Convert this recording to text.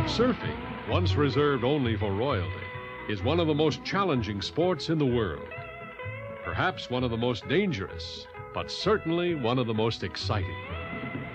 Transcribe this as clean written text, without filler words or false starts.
Surfing, once reserved only for royalty, is one of the most challenging sports in the world. Perhaps one of the most dangerous, but certainly one of the most exciting.